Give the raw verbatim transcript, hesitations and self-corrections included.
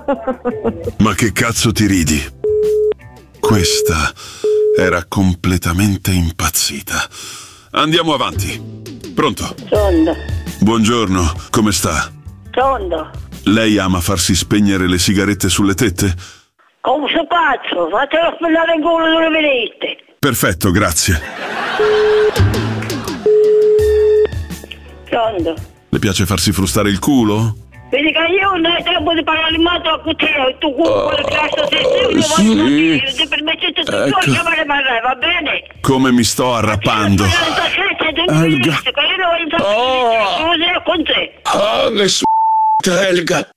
Ma che cazzo ti ridi? Questa era completamente impazzita. Andiamo avanti. Pronto? Pronto. Buongiorno, come sta? Pronto. Lei ama farsi spegnere le sigarette sulle tette? Come sto pazzo? Fatelo spellare in culo dove venite. Perfetto, grazie. Pronto. Le piace farsi frustare il culo? Vedi che io non ho tempo di parlare in moto a cucina e tu culo quello che lascio se io sì. voglio dire, ti permettete tu Ecco. a chiamare Marre, va bene? Come mi sto arrapando. Elga. Oh, le su***e, Elga.